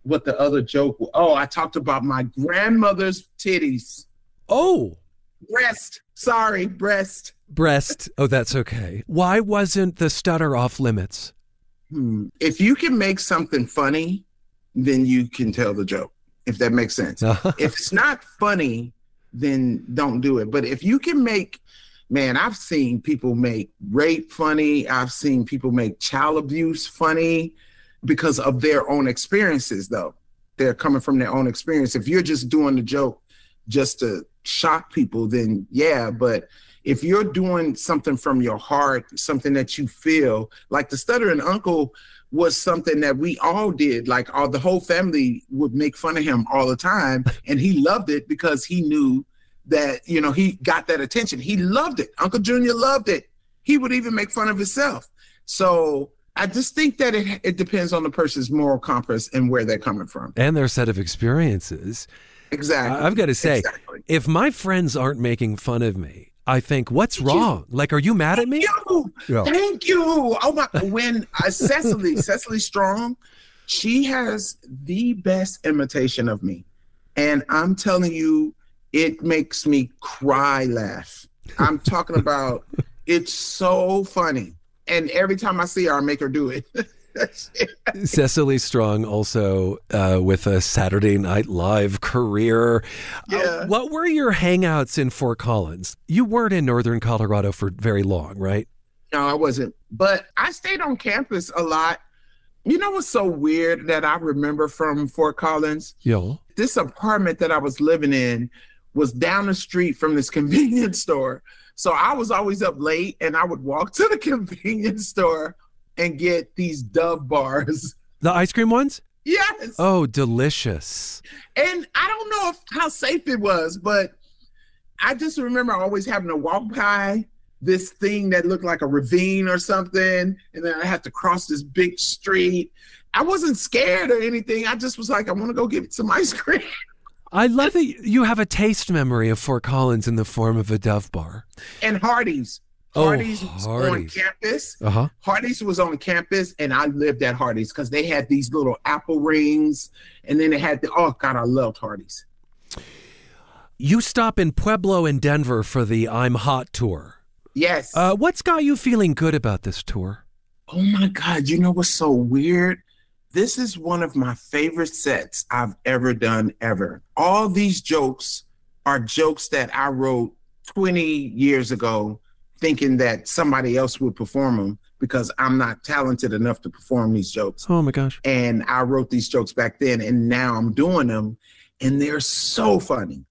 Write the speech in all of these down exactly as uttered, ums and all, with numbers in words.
what the other joke was. Oh, I talked about my grandmother's titties. Oh. Breast. Sorry, breast. Breast. Oh, that's okay. Why wasn't the stutter off limits? Hmm. If you can make something funny, then you can tell the joke, if that makes sense. If it's not funny, then don't do it. But if you can make, man, I've seen people make rape funny. I've seen people make child abuse funny because of their own experiences, though. They're coming from their own experience. If you're just doing the joke just to shock people, then yeah. But if you're doing something from your heart, something that you feel, like the stuttering uncle was something that we all did. Like all the whole family would make fun of him all the time. And he loved it because he knew that, you know, he got that attention. He loved it. Uncle Junior loved it. He would even make fun of himself. So I just think that it, it depends on the person's moral compass and where they're coming from. And their set of experiences. Exactly. I've got to say, exactly. If my friends aren't making fun of me, I think, what's Thank wrong? You. Like, are you mad Thank at me? You. Yeah. Thank you. Oh my! When uh, Cecily, Cecily Strong, she has the best imitation of me, and I'm telling you, it makes me cry, laugh. I'm talking about. It's so funny, and every time I see her, I make her do it. Cecily Strong, also uh, with a Saturday Night Live career. Yeah. Uh, what were your hangouts in Fort Collins? You weren't in Northern Colorado for very long, right? No, I wasn't. But I stayed on campus a lot. You know what's so weird that I remember from Fort Collins? Yeah. This apartment that I was living in was down the street from this convenience store. So I was always up late and I would walk to the convenience store and get these Dove bars. The ice cream ones? Yes. Oh, delicious. And I don't know if, how safe it was, but I just remember always having to walk by this thing that looked like a ravine or something. And then I had to cross this big street. I wasn't scared or anything. I just was like, I want to go get some ice cream. I love that you have a taste memory of Fort Collins in the form of a Dove bar. And Hardee's. Hardee's, oh, was Hardee's. on campus. Uh-huh. Hardee's was on campus, and I lived at Hardee's because they had these little apple rings, and then they had the, oh, God, I loved Hardee's. You stop in Pueblo and Denver for the I'm Hot tour. Yes. Uh, what's got you feeling good about this tour? Oh, my God. You know what's so weird? This is one of my favorite sets I've ever done, ever. All these jokes are jokes that I wrote twenty years ago, thinking that somebody else would perform them because I'm not talented enough to perform these jokes. Oh, my gosh. And I wrote these jokes back then, and now I'm doing them, and they're so funny.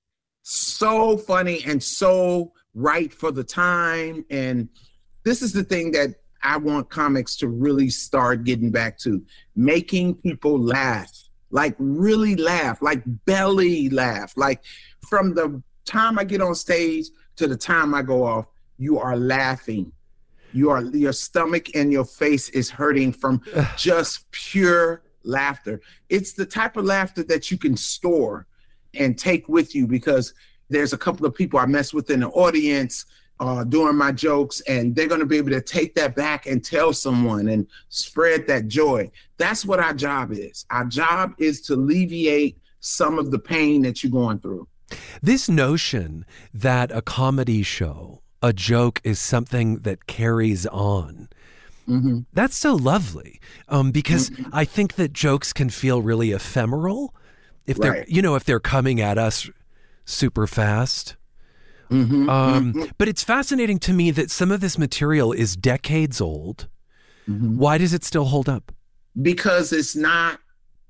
So funny and so right for the time. And this is the thing that I want comics to really start getting back to, making people laugh, like really laugh, like belly laugh. Like from the time I get on stage to the time I go off, you are laughing. You are, your stomach and your face is hurting from just pure laughter. It's the type of laughter that you can store and take with you, because there's a couple of people I mess with in the audience uh, during my jokes, and they're going to be able to take that back and tell someone and spread that joy. That's what our job is. Our job is to alleviate some of the pain that you're going through. This notion that a comedy show, a joke, is something that carries on. Mm-hmm. That's so lovely, um, because mm-hmm. I think that jokes can feel really ephemeral if they're, right. you know, if they're coming at us super fast. Mm-hmm. Um, mm-hmm. But it's fascinating to me that some of this material is decades old. Mm-hmm. Why does it still hold up? Because it's not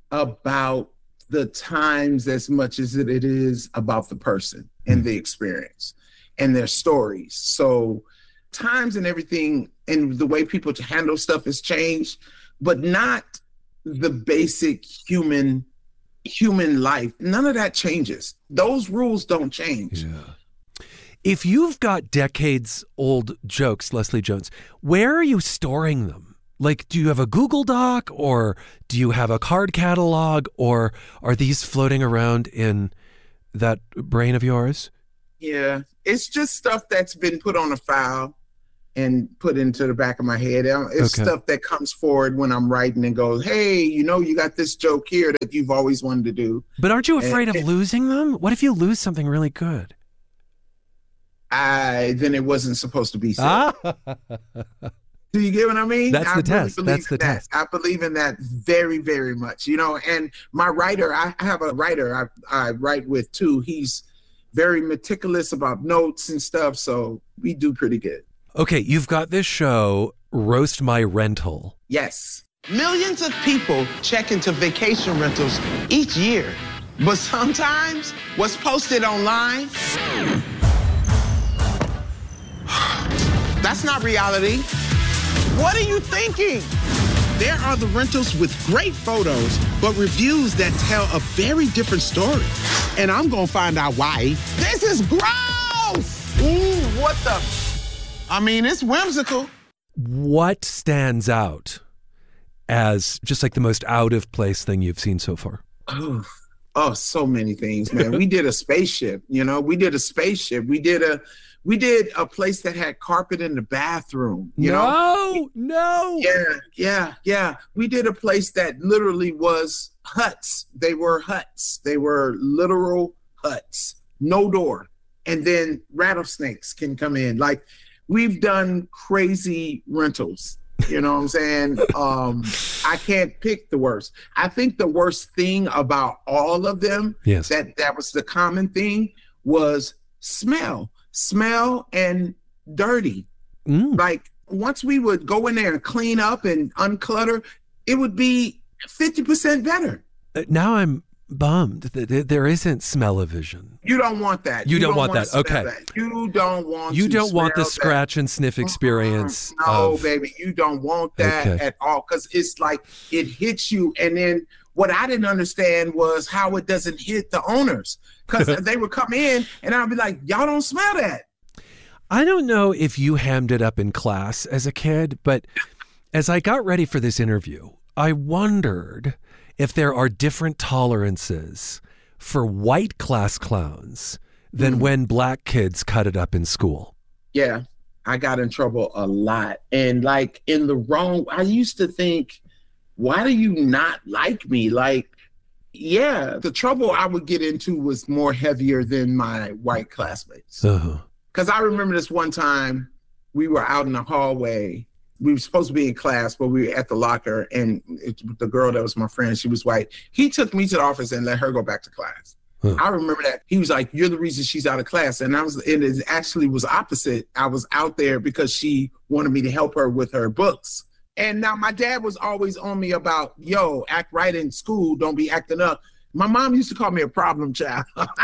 about the times as much as it is about the person and mm-hmm. the experience and their stories. So times and everything and the way people handle stuff has changed, but not the basic human human life. None of that changes. Those rules don't change. Yeah. If you've got decades old jokes, Leslie Jones, where are you storing them? Like, do you have a Google Doc, or do you have a card catalog, or are these floating around in that brain of yours? Yeah, it's just stuff that's been put on a file. and put into the back of my head. It's okay. stuff that comes forward when I'm writing and goes, hey, you know, you got this joke here that you've always wanted to do. But aren't you afraid and, of losing them? What if you lose something really good? I then it wasn't supposed to be said. Ah. Do you get what I mean? That's the I really test. That's the that. test. I believe in that very, very much. You know, and my writer, I have a writer I, I write with too. He's very meticulous about notes and stuff. So we do pretty good. Okay, you've got this show, Roast My Rental. Yes. Millions of people check into vacation rentals each year. But sometimes what's posted online, that's not reality. What are you thinking? There are the rentals with great photos, but reviews that tell a very different story. And I'm gonna find out why. This is gross! Ooh, what the? I mean, it's whimsical. What stands out as just like the most out of place thing you've seen so far? Oh, oh so many things, man. We did a spaceship, you know, we did a spaceship. We did a We did a place that had carpet in the bathroom. You no, know? no. Yeah, yeah, yeah. We did a place that literally was huts. They were huts. They were literal huts. No door. And then rattlesnakes can come in. Like, we've done crazy rentals. You know what I'm saying? Um, I can't pick the worst. I think the worst thing about all of them, yes. that, that was the common thing, was smell. Smell and dirty. Mm. Like, once we would go in there and clean up and unclutter, it would be fifty percent better. Uh, now I'm bummed that there isn't smell-o-vision. You don't want that. You, you don't, don't want, want that. Okay. That. You don't want You to don't want the that. scratch and sniff experience. Uh-huh. No, of... baby. You don't want that okay. at all. Because it's like it hits you. And then what I didn't understand was how it doesn't hit the owners. Because they would come in and I'd be like, y'all don't smell that. I don't know if you hammed it up in class as a kid, but as I got ready for this interview, I wondered if there are different tolerances for white class clowns than mm. when black kids cut it up in school. Yeah, I got in trouble a lot. And like in the wrong, I used to think, why do you not like me? Like, yeah, the trouble I would get into was more heavier than my white classmates. Uh-huh. Because I remember this one time we were out in the hallway. We were supposed to be in class, but we were at the locker. And it, the girl that was my friend, she was white. He took me to the office and let her go back to class. Huh. I remember that. He was like, you're the reason she's out of class. And I was, and it actually was opposite. I was out there because she wanted me to help her with her books. And now my dad was always on me about, yo, act right in school. Don't be acting up. My mom used to call me a problem child.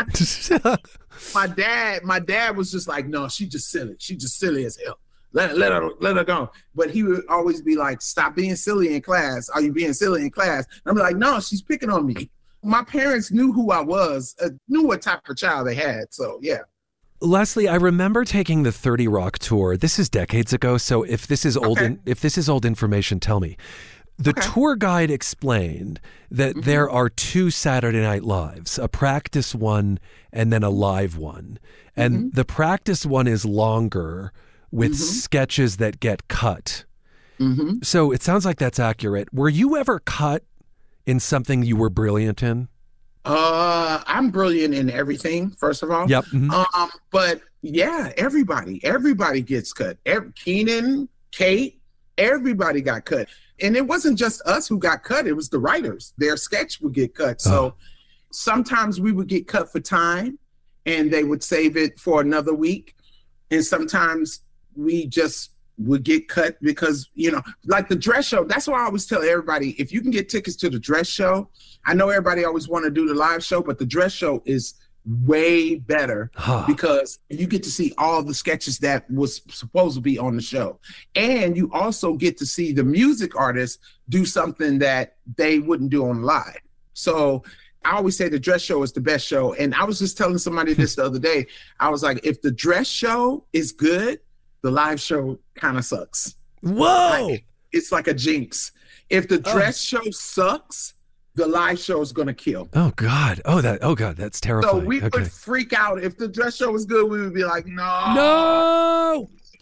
my dad, my dad was just like, no, she just silly. She just silly as hell. Let, let her let her go. But he would always be like, stop being silly in class. Are you being silly in class? And I'm like, no, she's picking on me. My parents knew who I was, uh, knew what type of child they had. So, yeah. Leslie, I remember taking the thirty Rock tour. This is decades ago. So if this is old, okay. in, if this is old information, tell me. The okay. tour guide explained that mm-hmm. there are two Saturday Night Lives, a practice one and then a live one. And mm-hmm. the practice one is longer with mm-hmm. sketches that get cut. Mm-hmm. So it sounds like that's accurate. Were you ever cut in something you were brilliant in? Uh, I'm brilliant in everything, first of all. Yep. Mm-hmm. Um, but yeah, everybody, everybody gets cut. Every, Keenan, Kate, everybody got cut. And it wasn't just us who got cut. It was the writers. Their sketch would get cut. So oh. sometimes we would get cut for time and they would save it for another week. And sometimes we just would get cut because, you know, like the dress show. That's why I always tell everybody, if you can get tickets to the dress show, I know everybody always want to do the live show, but the dress show is way better huh. because you get to see all the sketches that was supposed to be on the show. And you also get to see the music artists do something that they wouldn't do on live. So I always say the dress show is the best show. And I was just telling somebody this the other day. I was like, if the dress show is good, the live show kind of sucks. Whoa! Like, it's like a jinx. If the dress oh. show sucks, the live show is going to kill. Oh, God. Oh, that. Oh, God. That's terrifying. So we okay. would freak out. If the dress show was good, we would be like, no. No.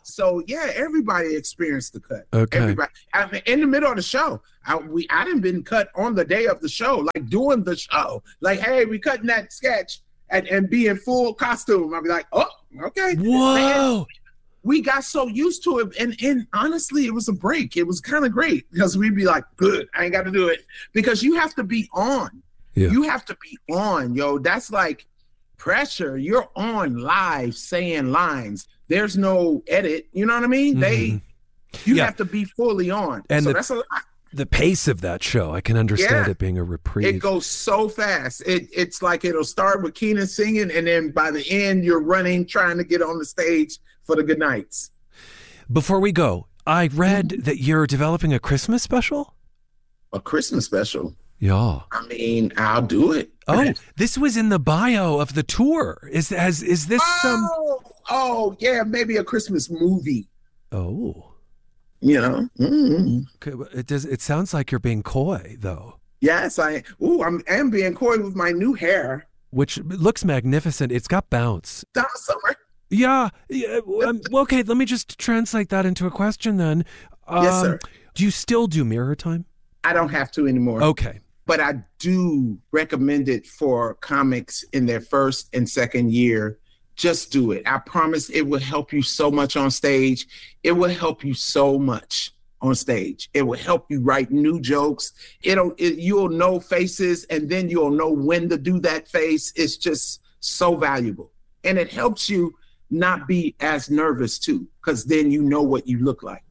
So yeah, everybody experienced the cut. Okay. Everybody. I mean, in the middle of the show, I, we I didn't been cut on the day of the show, like doing the show. Like, hey, we cutting that sketch and, and be in full costume. I'd be like, oh, okay. Whoa. And we got so used to it, and and honestly, it was a break. It was kind of great because we'd be like, good, I ain't got to do it, because you have to be on. Yeah. You have to be on, yo. That's like pressure. You're on live saying lines. There's no edit. You know what I mean? Mm-hmm. They, you yeah. have to be fully on. And so the, that's a lot. The pace of that show, I can understand yeah. it being a reprieve. It goes so fast. It it's like it'll start with Keenan singing, and then by the end, you're running, trying to get on the stage for the good nights. Before we go, I read mm-hmm. that you're developing a Christmas special. A Christmas special. Yeah. I mean, I'll do it. Oh, this was in the bio of the tour. Is has is this some? Oh, oh yeah, maybe a Christmas movie. Oh. You know. Mm-hmm. Okay, it does. It sounds like you're being coy, though. Yes, I. Ooh, I'm am being coy with my new hair, which looks magnificent. It's got bounce. Donna Summer. Yeah. yeah um, okay, let me just translate that into a question then. Um, yes, sir. Do you still do Mirror Time? I don't have to anymore. Okay. But I do recommend it for comics in their first and second year. Just do it. I promise it will help you so much on stage. It will help you so much on stage. It will help you write new jokes. It'll, it, you'll know faces, and then you'll know when to do that face. It's just so valuable. And it helps you not be as nervous too, because then you know what you look like.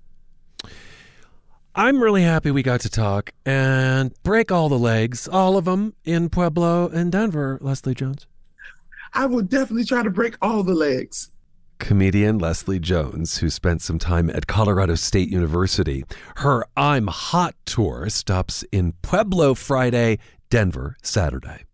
I'm really happy we got to talk and break all the legs, all of them, in Pueblo and Denver, Leslie Jones. I would definitely try to break all the legs. Comedian Leslie Jones, who spent some time at Colorado State University. Her I'm Hot tour stops in Pueblo Friday, Denver Saturday.